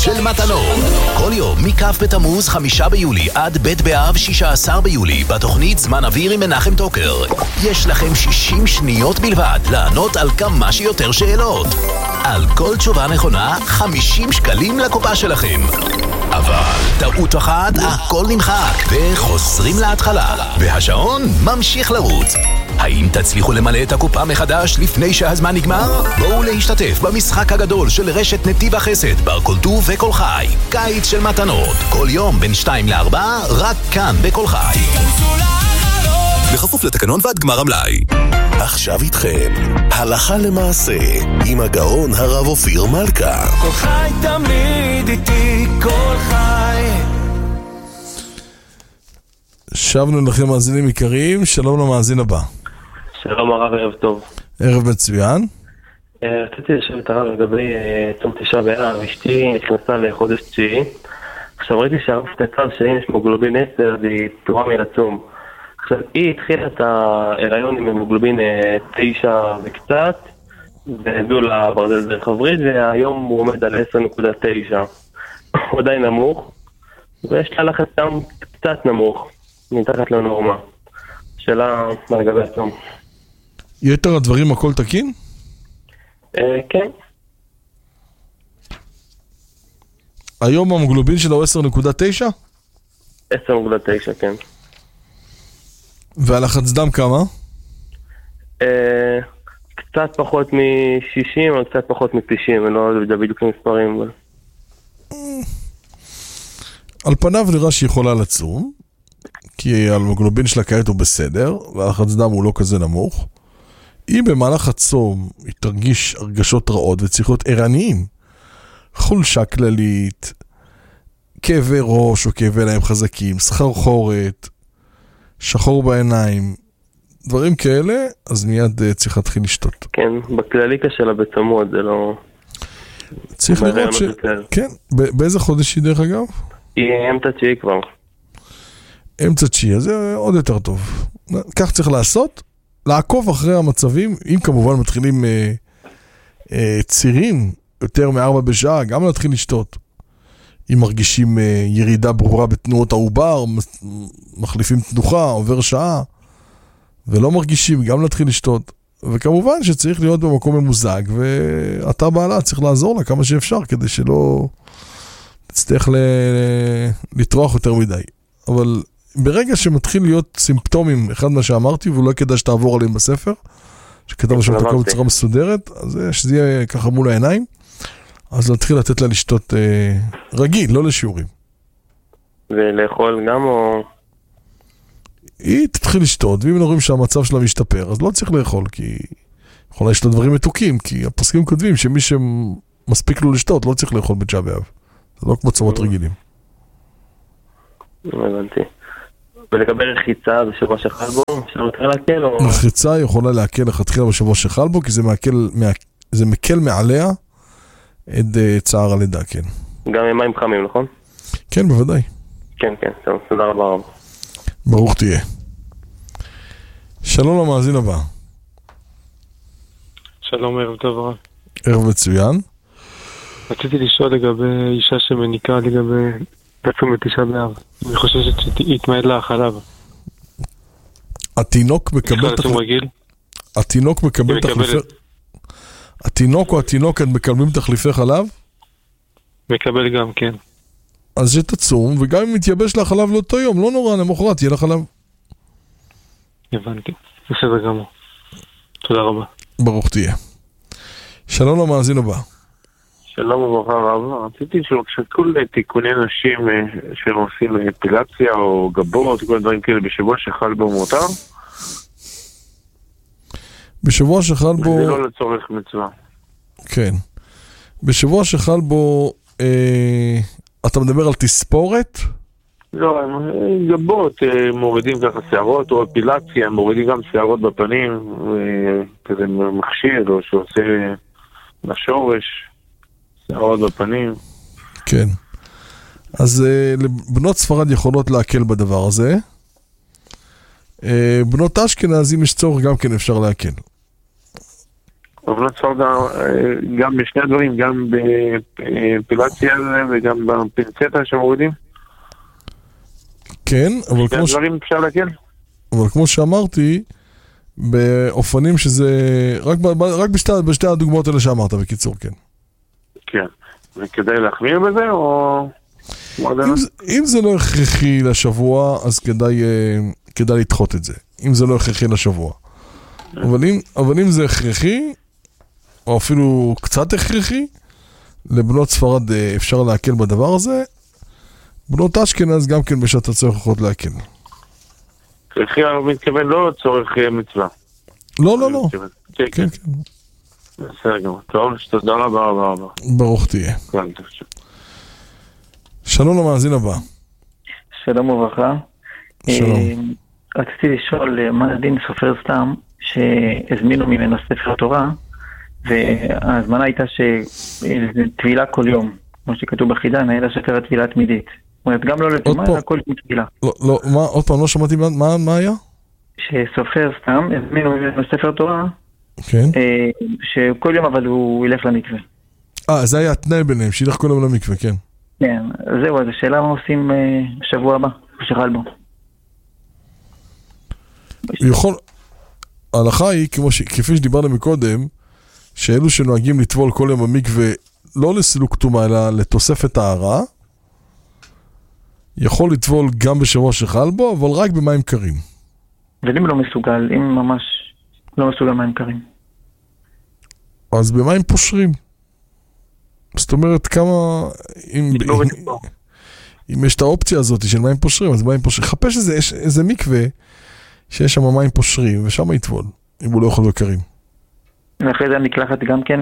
של מתנות. כל יום מכף בתמוז 5 ביולי עד ב' באב 16 ביולי בתוכנית זמן אוויר עם מנחם טוקר. יש לכם 60 שניות בלבד לענות על כמה שיותר שאלות. על כל תשובה נכונה 50 שקלים לקופה שלכם. אבל טעות אחת, הכל נמחק וחוזרים להתחלה והשעון ממשיך לרוץ. האם תצליחו למלא את הקופה מחדש לפני שהזמן נגמר? בואו להשתתף במשחק הגדול של רשת נתיב החסד בר כל טוב וכל חי. קיץ של מתנות, כל יום בין 2 ל-4, רק כאן בכל חי. בכפוף לתקנון ועד גמר המלאי. עכשיו איתכם, הלכה למעשה, עם הגאון הרב אופיר מלכה. כל חי תמיד איתי, כל חי. שבנו לכם מאזינים עיקריים, שלום למאזין הבא. שלום הרב, ערב טוב. ערב מצוין. רציתי לשאול את הרב לגבי צום תשעה באב. אשתי נכנסה לחודש תשיעי. עכשיו ראיתי שהרב כתב שאם יש מוגלובין 10 אז היא פטורה מלצום. עכשיו היא התחילה את ההיריון עם מוגלובין 9 וקצת, והביאו לה ברזל דרך הווריד, והיום הוא עומד על 10.9. הוא עדיין נמוך, ויש לה לחץ גם קצת נמוך, מתחת לנורמה. שאלה מה לגבי הצום. יתר הדברים הכל תקין? כן. היום המוגלובין שלו 10.9? 10.9, כן. והלחץ דם כמה? קצת פחות מ-60 או קצת פחות מ-90, אני לא יודע בדיוק מספרים. על פניו נראה שהיא יכולה לצום, כי המוגלובין שלה כעת הוא בסדר, והלחץ דם הוא לא כזה נמוך. אם במהלך הצום היא תרגיש הרגשות רעות וצריך להיות ערניים, חולשה כללית, כאבי ראש או כאבי עיניים חזקים, סחרחורת, שחור בעיניים, דברים כאלה, אז מיד צריך להתחיל לשתות. כן, בכללי קשה לה בצמות, זה לא... צריך לראות ש... כן, באיזה חודש היא דרך אגב? היא אמצע תשיעי כבר. אמצע תשיעי, אז זה עוד יותר טוב. כך צריך לעשות, לעקוב אחרי המצבים, אם כמובן מתחילים צירים, יותר מ4 בשעה, גם להתחיל לשתות. אם מרגישים ירידה ברורה בתנועות העובר, מחליפים תנוחה, עובר שעה, ולא מרגישים, גם להתחיל לשתות. וכמובן שצריך להיות במקום ממוזג, ואתה בעלה צריך לעזור לה כמה שאפשר, כדי שלא תצטרך לטרוח יותר מדי. אבל ברגע שמתחיל להיות סימפטומים, אחד מה שאמרתי, ואולי כדאי שתעבור עליהם בספר, שכתב שם את הכל בצורה מסודרת, אז שזה יהיה ככה מול העיניים, אז נתחיל לתת לה לשתות רגיל, לא לשיעורים. ולאכול גם או... היא תתחיל לשתות, ואם רואים שהמצב שלה משתפר, אז לא צריך לאכול, כי יכולה לשתות דברים מתוקים, כי הפוסקים כותבים שמי שמספיק לו לשתות, לא צריך לאכול בתשעה באב. זה לא כמו צומות רגילים. הבנתי. ולגבי רחיצה בשבוע שחל בו, אפשר יותר להקל או... רחיצה יכולה להקל לכתחילה בשבוע שחל בו, כי זה מקל מעליה את צער הלידה, כן. גם עם מים חמים, נכון? כן, בוודאי. כן, כן, טוב, תודה רבה רב. ברוך תהיה. שלום למאזין הבא. שלום, ערב טוב רב. ערב מצוין. רציתי לשאול לגבי אישה שמניקה לגבי תצום בתשעה באב. אני חוששת שהתמעד לה החלב. התינוק מקבל התינוק מקבל תחליפי... התינוק או התינוקת מקבלים תחליפי חלב? מקבל גם, כן. אז שתצום, וגם אם מתייבש לה חלב לאותו יום, לא נורא, למחרת יהיה לה חלב. הבנתי. בסדר גמור. תודה רבה. ברוך תהיה. שלום למאזין הבא. שלום וברכה רב. רציתי שכל תיקוני נשים שעושים אפילציה או גבות, כל הדברים כאלה בשבוע שחל בו מותר? בשבוע שחל בו... זה לא לצורך מצווה. כן. בשבוע שחל בו... אתה מדבר על תספורת? לא, גבות מורידים ככה שערות, או אפילציה, מורידים גם שערות בפנים, כזה מכשיר, או שעושה לשורש, שערות בפנים. כן. אז בנות ספרד יכולות להקל בדבר הזה. בנות אשכנז, אם יש צורך, גם כן אפשר להקל. בבנות ספרדה, גם בשני הדברים, גם בפילציה וגם בפינצטה שמורידים? כן, אבל שני הדברים אפשר להקל? אבל כמו שאמרתי, באופנים שזה, רק בשתי הדוגמאות האלה שאמרת, בקיצור, כן. כן. וכדאי להחמיר בזה, או... אם זה לא הכרחי לשבוע, אז כדאי לדחות את זה. אם זה לא הכרחי לשבוע. אבל אם זה הכרחי, או אפילו קצת הכרחי, לבנות ספרד אפשר להקל בדבר הזה, בנות אשכנז גם כן בשעת הצורך יכולות להקל. הכרחי מתכוון לא צורך מצווה. לא. כן. בסדר גמור. טוב, תודה רבה. ברוך תהיה. שלום למאזין הבא. שלום וברכה. שלום. רציתי לשאול מה הדין סופר סתם שהזמינו ממנו ספר תורה, וההזמנה הייתה שתבילה כל יום, כמו שכתוב בחידן, היה לשפר התבילה התמידית. זאת אומרת, גם לא לתומה, אלא כל יום תבילה. לא, עוד פעם, לא שמעתי מה היה? שסופר סתם הזמינו ממנו ספר תורה, כן. שכל יום אבל הוא ילך למקווה. זה היה התנאי ביניהם, שילך כל יום למקווה, כן. כן, זהו, אז השאלה מה עושים בשבוע הבא, בשחל בו. ההלכה היא, כפי שדיברנו מקודם, שאלו שנוהגים לטבול כל יום במקווה, לא לסילוק טומאה, אלא לתוספת טהרה, יכול לטבול גם בשבוע שחל בו, אבל רק במים קרים. ואם לא מסוגל, אם ממש לא מסוגל מים קרים? אז במים פושרים. זאת אומרת, כמה... אם יש את האופציה הזאת של מים פושרים, אז מים פושרים. חפש איזה מקווה שיש שם מים פושרים, ושם יטבול, אם הוא לא יכול בקרים. ואחרי זה המקלחת גם כן...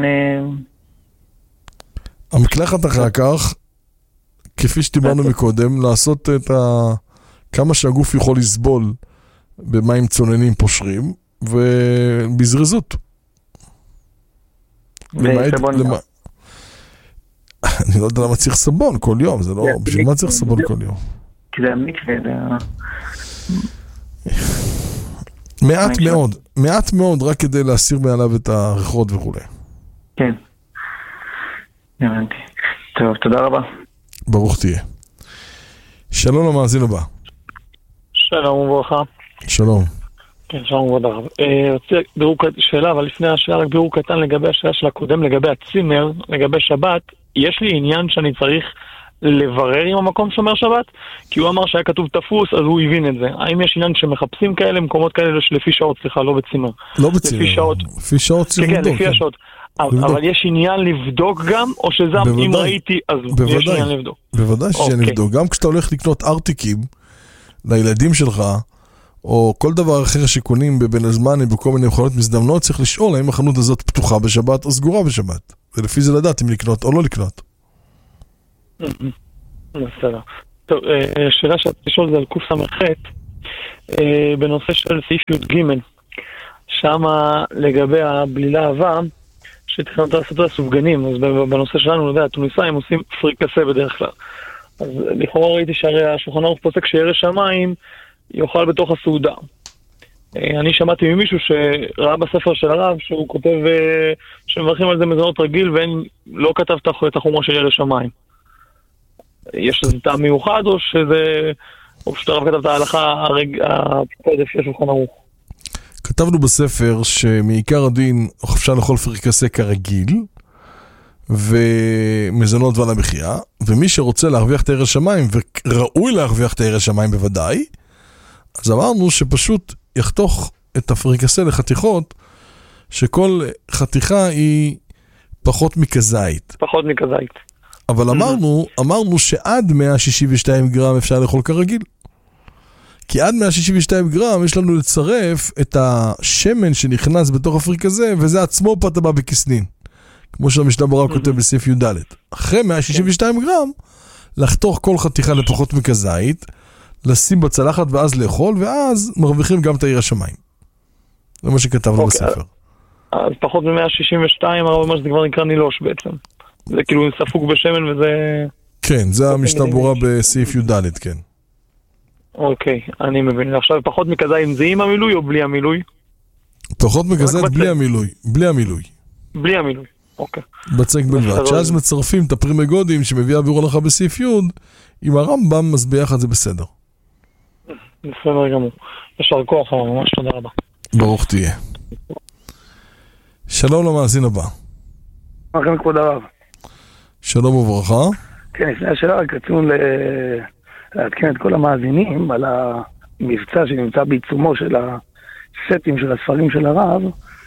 המקלחת אחר כך, כפי שדיברנו מקודם, לעשות את כמה שהגוף יכול לסבול במים צוננים פושרים, ובזריזות. אני לא יודע למה צריך סבון כל יום, זה לא... בשביל מה צריך סבון כל יום? כי זה המקווה, זה... מעט מאוד, רק כדי להסיר מעליו את הריחות וכו'. כן. הבנתי. טוב, תודה רבה. ברוך תהיה. שלום למאזין הבא. שלום וברכה. שלום. כן, שלום וברכה. רציתי בירור שאלה, אבל לפני השאלה רק בירור קטן לגבי השאלה של הקודם, לגבי הצימר, לגבי שבת. יש לי עניין שאני צריך לברר עם המקום שומר שבת? כי הוא אמר שהיה כתוב תפוס, אז הוא הבין את זה. האם יש עניין שמחפשים כאלה, מקומות כאלה לפי שעות, סליחה, לא בצימר. לא בצימר. לפי שעות צריך לבדוק. כן, לפי השעות. אבל יש עניין לבדוק גם, או שזה אם ראיתי, אז יש עניין לבדוק. בוודאי שיש עניין לבדוק. גם כשאתה הולך לקנות ארטיקים לילדים שלך, או כל דבר אחר שקונים בבין הזמן, בכל מיני מכונות מזדמנות, צריך לשאול האם החנות הזאת פתוחה בשבת או סגורה בשבת. ולפי זה לדעת אם לקנות או לא לקנות. בסדר. טוב, שאלה שאת לשאול זה על קוף סמכת, בנושא של סעיף י"ג, שמה לגבי הבלילה הבאה, שתכננת לעשות את הסופגנים, אז בנושא שלנו, יודע, התוניסאים עושים פריקסה בדרך כלל. אז לכאורה ראיתי שהרי השולחן ערוך פוסק שירא שמיים יאכל בתוך הסעודה. אני שמעתי ממישהו שראה בספר של הרב, שהוא כותב שמברכים על זה מזונות רגיל, ולא כתב את החומרה של ירא שמיים. יש איזה טעם מיוחד, או שזה... או פשוט הרב כתב את ההלכה הפיקוד לפי השולחן ערוך? כתבנו בספר שמעיקר הדין אפשר לאכול פריקסה כרגיל, ומזונות ועל המחיה, ומי שרוצה להרוויח את ירא שמיים, וראוי להרוויח את ירא שמיים בוודאי, אז אמרנו שפשוט יחתוך את הפריקסה לחתיכות, שכל חתיכה היא פחות מכזית. פחות מכזית. אבל אמרנו שעד 162 גרם אפשר לאכול כרגיל. כי עד 162 גרם יש לנו לצרף את השמן שנכנס בתוך הפריקסה, וזה עצמו פת הבא בכסנין. כמו שהמשנה ברורה כותב בסעיף י"ד. אחרי 162 גרם, לחתוך כל חתיכה לפחות מכזית, לשים בצלחת ואז לאכול, ואז מרוויחים גם את ירא שמיים. זה מה שכתבנו בספר. אז פחות מ-162, הרב אומר שזה כבר נקרא נילוש בעצם. זה כאילו ספוג בשמן וזה... כן, זה המשנה ברורה בסעיף י"ד, כן. אוקיי, אני מבין. עכשיו פחות מכזית זה עם המילוי או בלי המילוי? פחות מכזית בלי המילוי. בלי המילוי. בלי המילוי, אוקיי. בצק בלבד. שאז מצרפים את הפרימגודים שמביא אוויר הולכה בסעיף י' עם הרמב"ם, אז ביחד זה בסדר. בסדר גמור. ישר כוח, ממש תודה רבה. ברוך תהיה. שלום למאזין הבא. לכם כבוד הרב. שלום וברכה. כן, לפני השאלה רק רצינו לעדכן את כל המאזינים על המבצע שנמצא בעיצומו של הסטים של הספרים של הרב.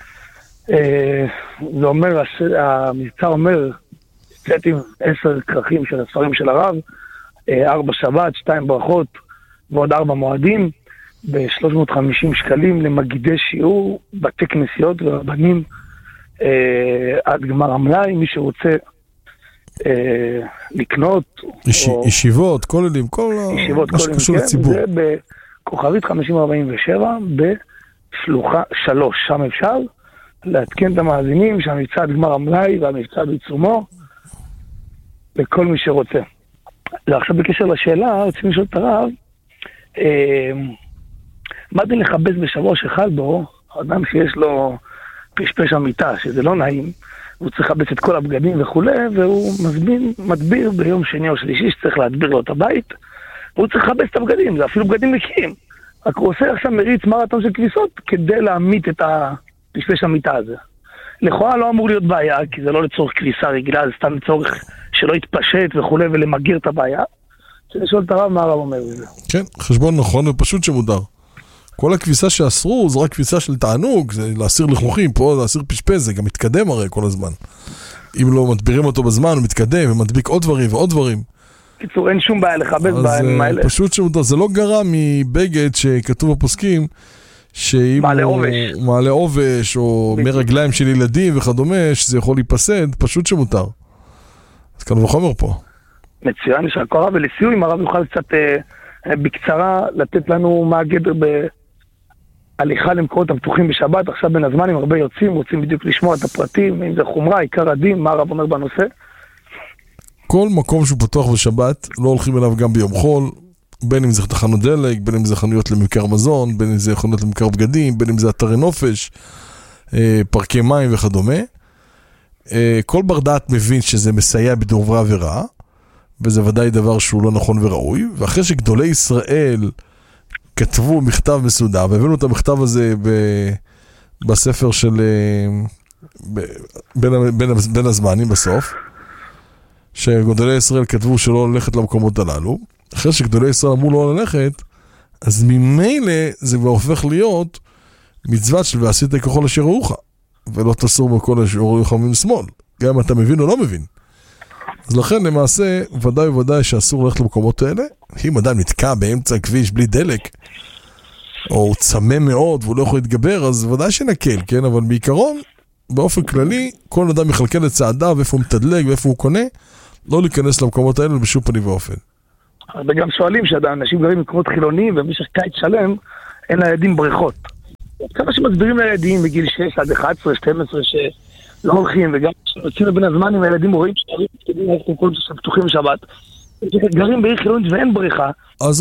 זה אומר, המבצע אומר סטים 10 כרכים של הספרים של הרב, 4 שבת, 2 ברכות ועוד 4 מועדים, ב-350 שקלים למגידי שיעור, בתי כנסיות ורבנים עד גמר המלאי, מי שרוצה לקנות. ישיבות, כוללים, כל מה שקשור לציבור. זה בכוכבית 5047 בשלוחה 3, שם אפשר לעדכן את המאזינים שהמבצע עד גמר המלאי והמבצע בעיצומו לכל מי שרוצה. עכשיו בקשר לשאלה, רצינו לשאול את הרב, מה זה לחבס בשבוע שחל בו, האדם שיש לו פשפש המיטה, שזה לא נעים, הוא צריך לחבס את כל הבגדים וכו', והוא מדביר ביום שני או שלישי שצריך להדביר לו את הבית, והוא צריך לחבס את הבגדים, זה אפילו בגדים נקיים. רק הוא עושה עכשיו מריץ מרתון של כביסות כדי להעמיד את הפשפש המיטה הזה. לכאורה לא אמור להיות בעיה, כי זה לא לצורך כביסה רגילה, זה סתם לצורך שלא יתפשט וכו' ולמגיר את הבעיה. לשאול את הרב מה הרב אומר בזה. כן, חשבון נכון ופשוט שמודר. כל הכביסה שאסרו זה רק כביסה של תענוג, זה להסיר לכלוכים, פה להסיר פשפש, זה גם מתקדם הרי כל הזמן. אם לא מדבירים אותו בזמן, הוא מתקדם ומדביק עוד דברים ועוד דברים. קיצור, אין שום בעיה לחבס בעיה האלה. פשוט שמודר, זה לא גרע מבגד שכתוב בפוסקים, שאם הוא מעלה עובש או מרגליים של ילדים וכדומה, שזה יכול להיפסד, פשוט שמותר. אז כאן וחומר פה. מצוין, יש רק הרב, ולסיום, אם הרב יוכל קצת בקצרה לתת לנו מה הגדר בהליכה למקורות הפתוחים בשבת. עכשיו בין הזמנים הרבה יוצאים, רוצים בדיוק לשמוע את הפרטים, אם זה חומרה, עיקר הדין, מה הרב אומר בנושא? כל מקום שהוא פתוח בשבת, לא הולכים אליו גם ביום חול, בין אם זה תחנות דלק, בין אם זה חנויות לממכר מזון, בין אם זה חנויות לממכר בגדים, בין אם זה אתרי נופש, פארקי מים וכדומה. כל בר דעת מבין שזה מסייע בדוברי עבירה, וזה ודאי דבר שהוא לא נכון וראוי, ואחרי שגדולי ישראל כתבו מכתב מסודר, והבאנו את המכתב הזה בספר של בין הזמנים בסוף, שגדולי ישראל כתבו שלא ללכת למקומות הללו, אחרי שגדולי ישראל אמרו לא ללכת, אז ממילא זה כבר הופך להיות מצוות של ועשית ככל אשר ראוך, ולא תסור בכל אשר ראוך מן שמאל, גם אם אתה מבין או לא מבין. אז לכן למעשה ודאי וודאי שאסור ללכת למקומות האלה. אם אדם נתקע באמצע הכביש בלי דלק, או הוא צמא מאוד והוא לא יכול להתגבר, אז ודאי שנקל, כן? אבל בעיקרון, באופן כללי, כל אדם יחלקל את צעדיו, איפה הוא מתדלק ואיפה הוא קונה, לא להיכנס למקומות האלה בשום פנים ואופן. וגם שואלים שאנשים גרים במקומות חילוניים, ובמשך קיץ שלם אין לילדים בריכות. כמה שמסבירים לילדים בגיל 6 עד 11, 12, שלא הולכים, וגם כשנוצאים לבין הזמן עם הילדים רואים שערים פתקים כל שפתוחים בשבת, גרים בעיר חילונית ואין בריכה. אז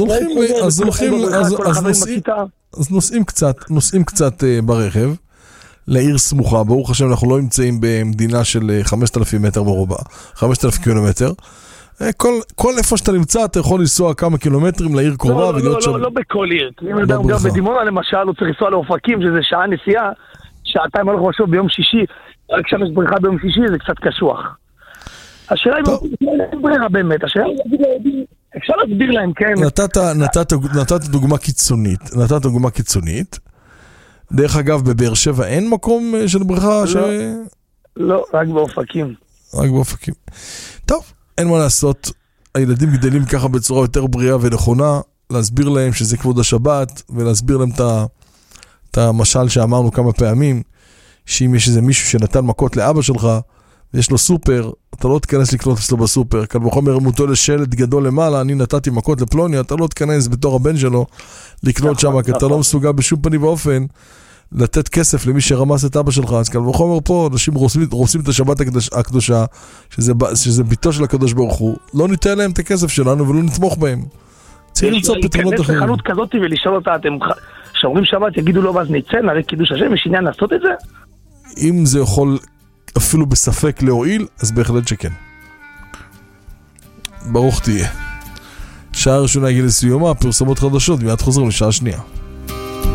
נוסעים קצת ברכב, לעיר סמוכה. ברוך השם, אנחנו לא נמצאים במדינה של 5,000 מטר ברובע, 5,000 קילומטר. כל איפה שאתה נמצא, אתה יכול לנסוע כמה קילומטרים לעיר קרובה. לא בכל עיר. אם אדם גר בדימונה למשל, הוא צריך לנסוע לאופקים, שזה שעה נסיעה, שעתיים הולך משהו ביום שישי, רק שם יש בריכה ביום שישי, זה קצת קשוח. השאלה היא אין ברירה באמת, השאלה היא אפשר להסביר להם, כן. נתת דוגמה קיצונית. דרך אגב, בבאר שבע אין מקום של בריכה? לא, רק באופקים. טוב, אין מה לעשות. הילדים גדלים ככה בצורה יותר בריאה ונכונה, להסביר להם שזה כבוד השבת, ולהסביר להם את המשל שאמרנו כמה פעמים, שאם יש איזה מישהו שנתן מכות לאבא שלך, ויש לו סופר, אתה לא תכנס לקנות אצלו בסופר, כאן בחומר מותו לשלט גדול למעלה, אני נתתי מכות לפלוני, אתה לא תכנס בתור הבן שלו לקנות שם, כי אתה לא מסוגל בשום פנים ואופן לתת כסף למי שרמס את אבא שלך. אז כאן בחומר פה, אנשים רוסים את השבת הקדושה, שזה ביתו של הקדוש ברוך הוא, לא ניתן להם את הכסף שלנו ולא נתמוך בהם. צריך למצוא פתרונות אחרים. להיכנס לחנות כזאת ולשאול אותה, אתם שאומרים שבת, יגידו לו, ואז נצא, נראה קידוש השם, יש עניין לעשות את זה? אם זה יכול אפילו בספק להועיל, אז בהחלט שכן. ברוך תהיה. שעה ראשונה הגיע לסיומה, פרסומות חדשות, מיד חוזרים לשעה שנייה.